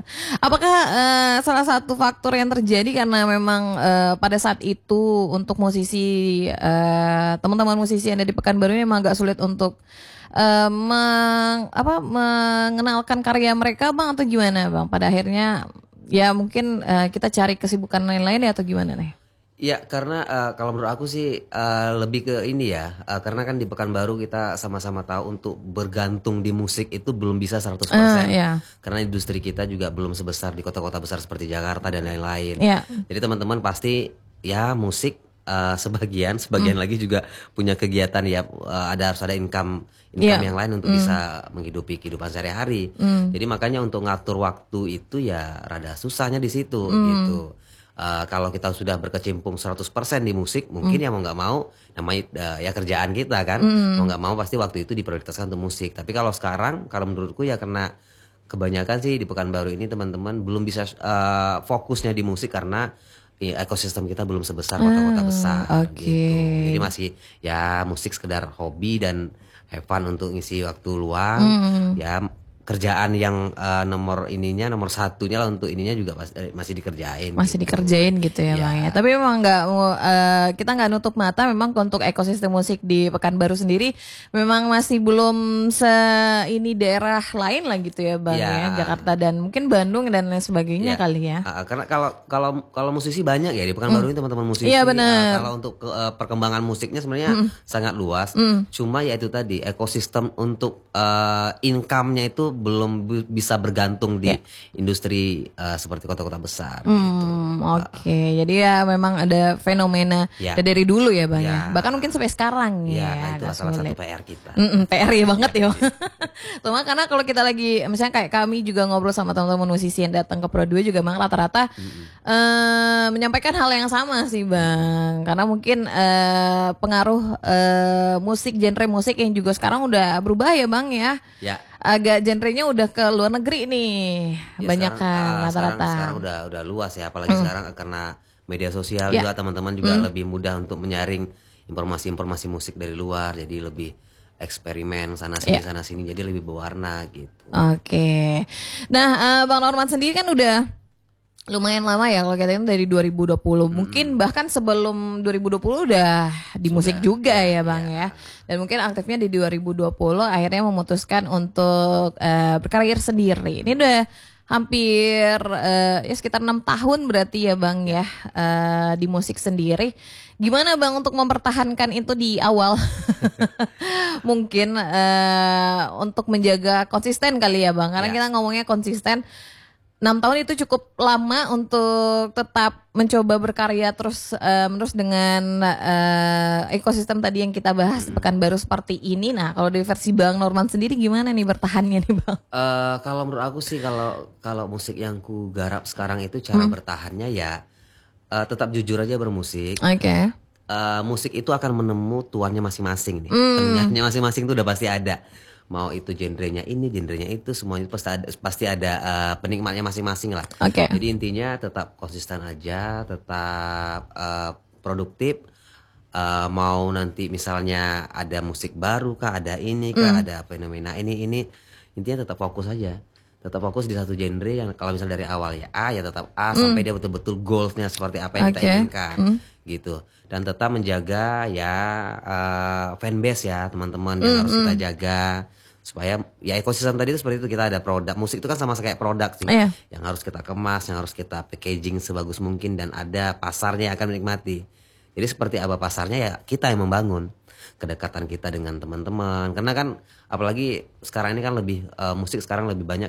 Apakah salah satu faktor yang terjadi karena memang pada saat itu untuk musisi teman-teman musisi yang ada di Pekanbaru ini memang agak sulit untuk mengenalkan karya mereka bang atau gimana bang? Pada akhirnya ya mungkin kita cari kesibukan lain-lain ya atau gimana nih? Ya karena kalau menurut aku sih lebih ke ini ya, karena kan di Pekanbaru kita sama-sama tahu untuk bergantung di musik itu belum bisa 100%. Ya, Karena industri kita juga belum sebesar di kota-kota besar seperti Jakarta dan lain-lain. ya, Jadi teman-teman pasti ya musik sebagian lagi juga punya kegiatan ya, harus ada income ya, yang lain untuk bisa menghidupi kehidupan sehari-hari. Jadi makanya untuk ngatur waktu itu ya rada susahnya di situ gitu. Kalau kita sudah berkecimpung 100% di musik, mungkin ya mau nggak mau namanya ya kerjaan kita kan, mau nggak mau pasti waktu itu diprioritaskan untuk musik. Tapi kalau sekarang, kalau menurutku ya karena kebanyakan sih di Pekanbaru ini teman-teman belum bisa fokusnya di musik karena ya, ekosistem kita belum sebesar kota-kota besar oke. gitu. Jadi masih ya musik sekedar hobi dan have fun untuk ngisi waktu luang. Ya kerjaan yang nomor satunya lah untuk ininya juga masih dikerjain Masih gitu. dikerjain gitu ya Ya, bang ya. Tapi memang nggak kita nggak nutup mata memang untuk ekosistem musik di Pekanbaru sendiri memang masih belum se ini daerah lain lah gitu ya bang ya, ya. Jakarta dan mungkin Bandung dan lain sebagainya ya. kali ya. Karena kalau musisi banyak ya di Pekanbaru ini teman-teman musisi. Iya benar. Kalau untuk perkembangan musiknya sebenarnya sangat luas. Cuma ya itu tadi ekosistem untuk income-nya itu belum bisa bergantung di industri seperti kota-kota besar gitu. Oke. Jadi ya memang ada fenomena Ya. dari dulu ya bang ya. Ya. Bahkan mungkin sampai sekarang Ya, ya. nah itu Agak salah satu sulit. PR kita. PR ya banget ya. Cuma karena kalau kita lagi misalnya kayak kami juga ngobrol sama teman-teman musisi yang datang ke Pro 2 juga memang rata-rata menyampaikan hal yang sama sih Bang. Karena mungkin pengaruh musik genre musik yang juga sekarang udah berubah ya Bang ya. Ya. Agak genrenya udah ke luar negeri nih. Ya, Banyak kan rata-rata. sekarang udah luas ya, apalagi sekarang karena media sosial Ya. juga teman-teman juga lebih mudah untuk menyaring informasi-informasi musik dari luar, jadi lebih eksperimen sana sini jadi lebih berwarna gitu. Oke. Nah, Bang Norman sendiri kan udah lumayan lama ya kalau kita dari 2020. Mungkin bahkan sebelum 2020 udah di musik juga ya Bang ya. Dan mungkin aktifnya di 2020 akhirnya memutuskan untuk berkarir sendiri. Ini udah hampir ya sekitar 6 tahun berarti ya Bang ya di musik sendiri. Gimana Bang untuk mempertahankan itu di awal? Mungkin untuk menjaga konsisten kali ya Bang. Karena kita ngomongnya konsisten 6 tahun itu cukup lama untuk tetap mencoba berkarya terus menerus dengan ekosistem tadi yang kita bahas di Pekanbaru seperti ini. Nah, kalau dari versi Bang Norman sendiri gimana nih bertahannya nih Bang? Kalau menurut aku sih kalau musik yang ku garap sekarang itu cara bertahannya ya tetap jujur aja bermusik. Oke. Musik itu akan menemu tuannya masing-masing nih. Peminatnya masing-masing tuh udah pasti ada. Mau itu genrenya ini, genrenya itu, semuanya pasti ada penikmatnya masing-masing lah. Oke. Jadi intinya tetap konsisten aja, tetap produktif. Mau nanti misalnya ada musik baru kah, ada ini kah, ada fenomena ini, intinya tetap fokus aja. Tetap fokus di satu genre yang kalau misalnya dari awal ya A ya tetap A sampai dia betul-betul goalsnya seperti apa yang kita inginkan gitu. Dan tetap menjaga ya fanbase ya teman-teman yang harus kita jaga supaya ya ekosistem tadi itu seperti itu, kita ada produk musik itu kan sama kayak produk sih yang harus kita kemas, yang harus kita packaging sebagus mungkin dan ada pasarnya yang akan menikmati. Jadi seperti apa pasarnya ya kita yang membangun kedekatan kita dengan teman-teman, karena kan apalagi sekarang ini kan lebih musik sekarang lebih banyak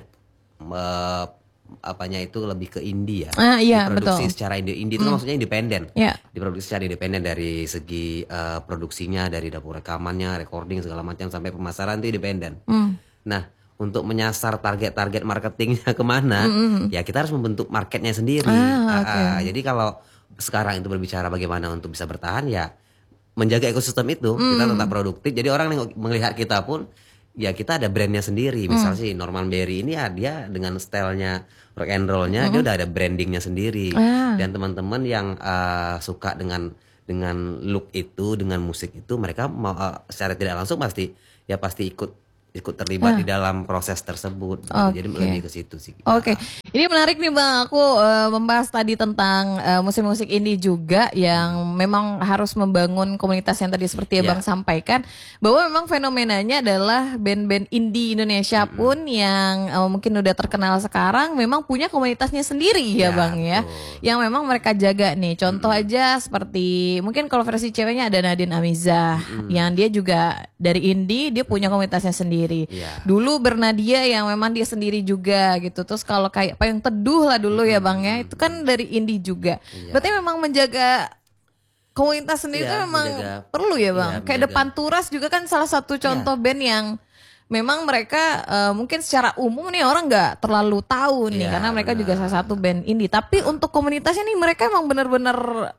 apanya itu lebih ke indie ya. Iya, Diproduksi betul. secara indie itu kan maksudnya independen. Iya. Diproduksi secara independen dari segi produksinya, dari dapur rekamannya, recording segala macam sampai pemasaran itu independen. Nah, untuk menyasar target-target marketingnya kemana, ya kita harus membentuk marketnya sendiri. Jadi kalau sekarang itu berbicara bagaimana untuk bisa bertahan ya menjaga ekosistem itu, kita tetap produktif. Jadi orang yang melihat kita pun ya kita ada brandnya sendiri. Misal sih Norman Berry ini ya dia dengan stylenya rock and rollnya dia udah ada brandingnya sendiri. Dan teman-teman yang suka dengan look itu, dengan musik itu, mereka mau secara tidak langsung pasti ikut terlibat di dalam proses tersebut. Jadi lebih ke situ sih. Oke. Ini menarik nih Bang, aku membahas tadi tentang musik-musik indie juga yang memang harus membangun komunitas yang tadi seperti Ya. Bang sampaikan, bahwa memang fenomenanya adalah band-band indie Indonesia pun yang mungkin udah terkenal sekarang memang punya komunitasnya sendiri ya Ya, Bang ya, betul. yang memang mereka jaga nih. Contoh aja seperti mungkin kalau versi ceweknya ada Nadine Amizah, yang dia juga dari indie, dia punya komunitasnya sendiri. Iya. Dulu Bernadia yang memang dia sendiri juga gitu. Terus kalau kayak Payung Teduh lah dulu ya Bang ya, itu kan dari indie juga. Iya. Berarti memang menjaga komunitas sendiri Iya, itu memang menjaga- perlu ya Bang. iya, Kayak menjaga. Depan Turas juga kan salah satu contoh band yang memang mereka mungkin secara umum nih orang nggak terlalu tahu nih, Iya, karena mereka benar. juga salah satu band indie. Tapi untuk komunitasnya nih mereka emang benar-benar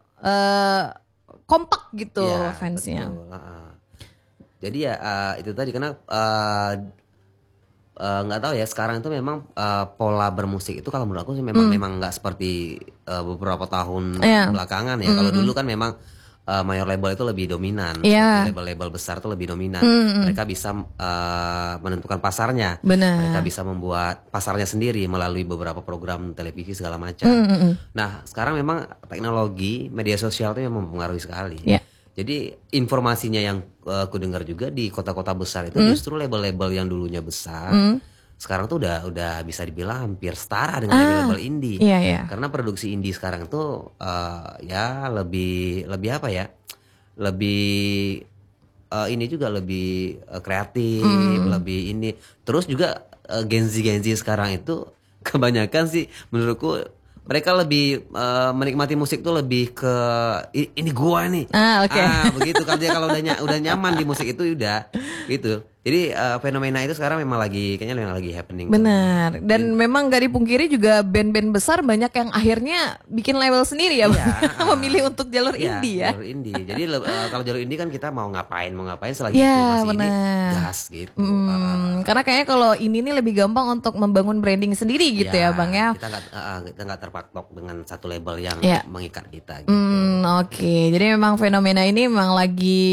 kompak gitu Iya, fansnya. betul. Jadi ya itu tadi karena nggak tahu ya sekarang itu memang pola bermusik itu kalau menurut aku sih memang nggak seperti beberapa tahun Iya. belakangan ya. Kalau dulu kan memang mayor label itu lebih dominan, Iya. seperti label-label besar itu lebih dominan. Mereka bisa menentukan pasarnya. Benar. Mereka bisa membuat pasarnya sendiri melalui beberapa program televisi segala macam. Nah, sekarang memang teknologi media sosial itu memang mempengaruhi sekali. Iya. Jadi informasinya yang aku dengar juga di kota-kota besar itu justru label-label yang dulunya besar sekarang tuh udah bisa dibilang hampir setara dengan label-label indie. Iya, iya. Karena produksi indie sekarang tuh ya lebih apa ya? Lebih ini juga lebih kreatif, lebih ini. Terus juga Gen Z sekarang itu kebanyakan sih menurutku mereka lebih menikmati musik tuh lebih ke ini gua nih. Oke. Begitu kan dia kalau udah nyaman di musik itu udah gitu. Jadi fenomena itu sekarang memang kayaknya memang lagi happening. Benar. Dan memang gak dipungkiri juga band-band besar banyak yang akhirnya bikin label sendiri ya Bang. Iya. Memilih untuk jalur Iya, indie ya. jalur indie. Jadi kalau jalur indie kan kita mau ngapain selagi Iya, itu masih ini benar. gas gitu. Karena kayaknya kalau ini nih lebih gampang untuk membangun branding sendiri gitu ya Bang ya. Kita nggak terpatok dengan satu label yang Iya. mengikat kita gitu. Oke. Jadi memang fenomena ini memang lagi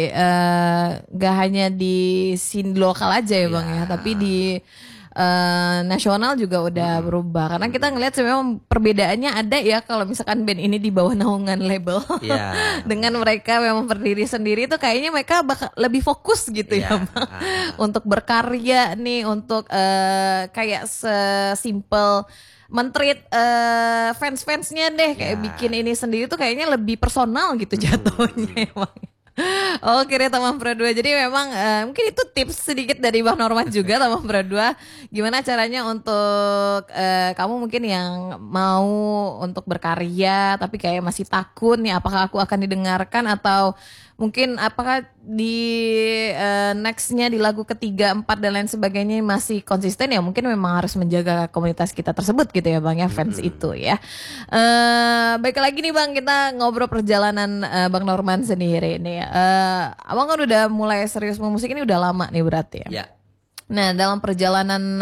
gak hanya di scene lokal aja ya Bang ya, tapi di nasional juga udah berubah. Karena kita ngelihat sih memang perbedaannya ada ya kalau misalkan band ini di bawah naungan label. Iya. Dengan mereka memang berdiri sendiri itu kayaknya mereka bakal lebih fokus gitu ya Iya. Bang. Untuk berkarya nih, untuk kayak sesimpel mentreat fans-fansnya deh, kayak Ya. bikin ini sendiri tuh kayaknya lebih personal gitu jatuhnya emang. Oke deh Tamam Pro 2. Jadi memang mungkin itu tips sedikit dari Bang Norman juga Tamam Pro 2. Gimana caranya untuk kamu mungkin yang mau untuk berkarya tapi kayak masih takut nih apakah aku akan didengarkan, atau mungkin apakah di nextnya di lagu ketiga, empat dan lain sebagainya masih konsisten, ya mungkin memang harus menjaga komunitas kita tersebut gitu ya Bang ya, fans itu ya. Baik lagi nih Bang, kita ngobrol perjalanan Bang Norman sendiri nih. Abang kan udah mulai serius musik ini udah lama nih berarti ya. Ya. Nah dalam perjalanan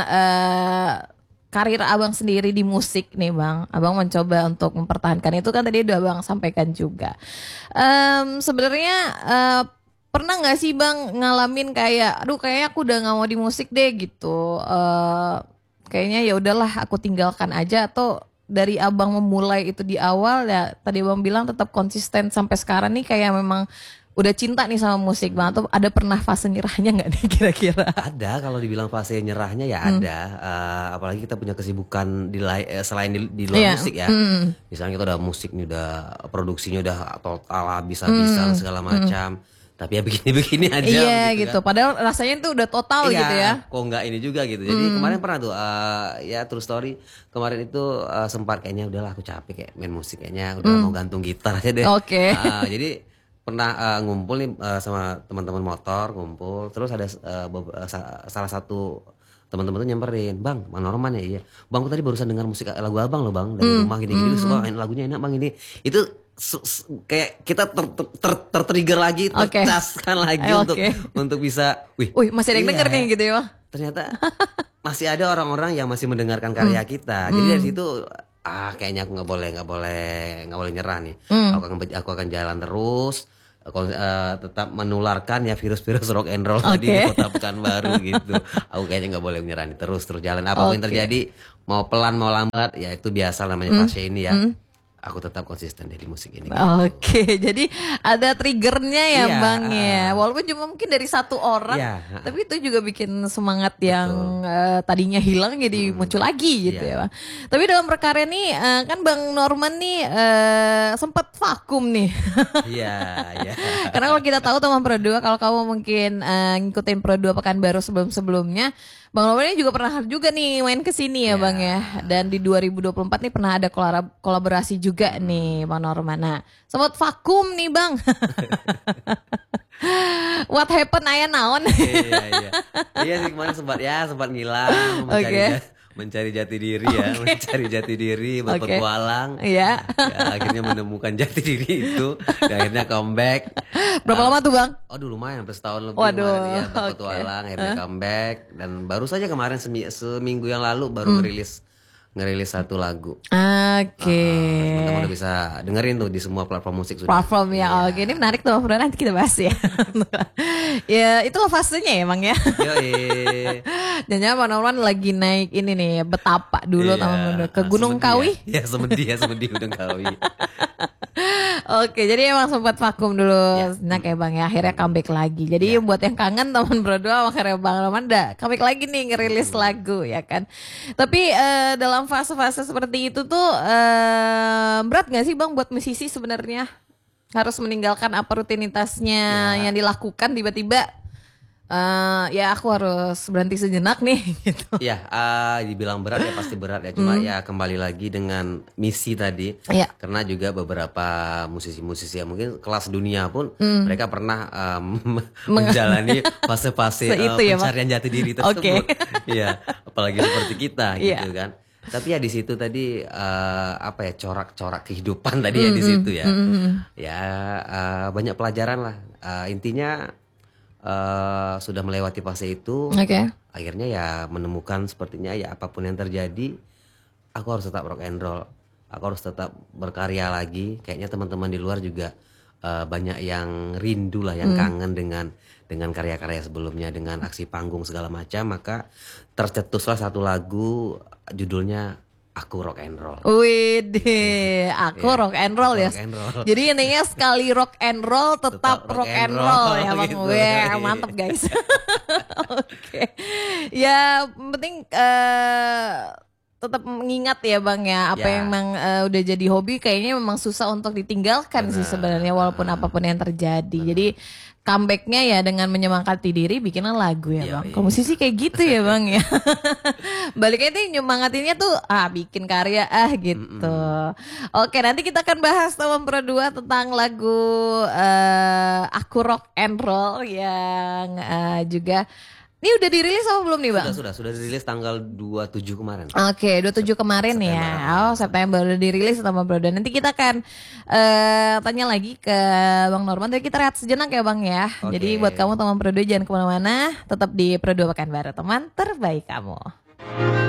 karir abang sendiri di musik nih Bang, abang mencoba untuk mempertahankan itu kan tadi udah abang sampaikan juga. Sebenarnya pernah nggak sih Bang ngalamin kayak, aduh kayaknya aku udah nggak mau di musik deh gitu. Kayaknya ya udahlah aku tinggalkan aja, atau dari abang memulai itu di awal ya tadi abang bilang tetap konsisten sampai sekarang nih kayak memang udah cinta nih sama musik Bang, atau ada pernah fase nyerahnya nggak nih kira-kira? Ada, kalau dibilang fase nyerahnya ya ada. Apalagi kita punya kesibukan selain di luar Iya. musik ya. Misalnya kita udah musik nih, udah produksinya udah total habis-habisan segala macam. Tapi ya begini-begini aja. Iya gitu gitu. kan. Padahal rasanya itu udah total Iya, gitu ya. kok nggak ini juga gitu. Jadi kemarin pernah tuh ya true story. Kemarin itu sempat kayaknya udahlah aku capek kayak main musik, kayaknya udah mau gantung gitar aja deh. Oke. Jadi pernah ngumpul nih sama teman-teman motor, ngumpul. Terus ada salah satu teman-teman tuh nyamperin, "Bang, Bang Norman ya?" "Iya." "Bang, aku tadi barusan dengar musik lagu Abang loh, Bang, dari rumah gini-gini. Suka lagunya enak, Bang, ini." Itu kayak kita tertrigger lagi, Oke. tercaskan lagi Oke. untuk bisa, wih, Masih ada yang iya, denger nih gitu ya Bang. ternyata masih ada orang-orang yang masih mendengarkan karya kita. Jadi dari situ kayaknya aku nggak boleh nyerah nih. Aku akan jalan terus tetap menularkan ya virus-virus rock and roll tadi di Kota Pekanbaru gitu. Aku kayaknya nggak boleh menyerah nih, terus jalan apapun yang terjadi, mau pelan mau lambat ya itu biasa namanya fase ini ya. Aku tetap konsisten di musik ini. Oke, jadi ada triggernya ya Iya, Bang ya. Walaupun cuma mungkin dari satu orang, Iya, tapi itu juga bikin semangat yang tadinya hilang jadi muncul lagi gitu ya Bang. Tapi dalam berkarya nih, kan Bang Norman nih sempat vakum nih. Iya, iya. Karena kalau kita tahu teman Pro 2, kalau kamu mungkin ngikutin Pro 2 Pekanbaru sebelum-sebelumnya, Bang Norman ini juga pernah juga nih main ke sini ya Bang ya. Dan di 2024 nih pernah ada kolaborasi juga nih Bang Norman. Nah, sempat vakum nih Bang. What happened aya naon? Iya. Iya sih kemarin sempat ngilang, mencari jati diri ya, mencari jati diri, berpetualang. Iya. Ya, akhirnya menemukan jati diri itu, dan akhirnya comeback. Berapa lama tuh Bang? Aduh lumayan, hampir setahun lebih. Waduh, kemarin ya berpetualang, akhirnya comeback, dan baru saja kemarin seminggu yang lalu baru ngerilis satu lagu. Teman-teman udah bisa dengerin tuh di semua platform musik sudah. Platform ya, oke, ini menarik tuh, bro, nanti kita bahas ya. Ya itulah fasenya ya Bang ya. Jangan-jangan Bang Norman lagi naik ini nih, Betapa dulu ke Gunung Kawi. Ya Semedi Gunung Kawi. Oke, jadi emang sempat vakum dulu. Nah kayak Bang ya, akhirnya comeback lagi. Jadi buat yang kangen teman Pro 2, akhirnya Bang Norman udah comeback lagi nih, ngerilis lagu ya kan. Tapi dalam fase-fase seperti itu tuh berat gak sih Bang buat musisi sebenarnya? Harus meninggalkan apa rutinitasnya yang dilakukan tiba-tiba ya aku harus berhenti sejenak nih gitu. Ya, dibilang berat ya pasti berat ya. Cuma ya kembali lagi dengan misi tadi. Karena juga beberapa musisi-musisi yang mungkin kelas dunia pun mereka pernah menjalani fase-fase pencarian jati diri tersebut. Iya, apalagi seperti kita gitu kan. Tapi ya di situ tadi corak-corak kehidupan tadi ya di situ ya. Ya banyak pelajaran lah. Intinya sudah melewati fase itu, akhirnya ya menemukan sepertinya ya apapun yang terjadi, aku harus tetap rock and roll, aku harus tetap berkarya lagi. Kayaknya teman-teman di luar juga banyak yang rindu lah, yang kangen dengan karya-karya sebelumnya, dengan aksi panggung segala macam. Maka tercetuslah satu lagu judulnya Aku Rock and Roll. Widih, aku rock and roll ya. Jadi intinya sekali rock and roll tetap rock and roll ya Bang. Gitu. Mantep guys. Oke. Ya penting tetap mengingat ya Bang ya, apa yang memang udah jadi hobi kayaknya memang susah untuk ditinggalkan sih sebenarnya, walaupun apapun yang terjadi. Jadi comebacknya ya dengan menyemangati diri, bikinan lagu ya Bang. Kalau musisi kayak gitu ya Bang ya. Baliknya itu nyemangatinnya tuh bikin karya gitu. Oke, nanti kita akan bahas teman Pro 2 tentang lagu Aku Rock and Roll yang juga ini udah dirilis apa belum nih Bang? Sudah dirilis tanggal 27 kemarin. Oke, 27 kemarin ya. September udah dirilis sama Bro. Dan nanti kita akan tanya lagi ke Bang Norman. Tapi kita rehat sejenak ya Bang ya. Jadi buat kamu teman Pro 2 jangan kemana-mana. Tetap di Pro 2 Pekanbaru, teman terbaik kamu.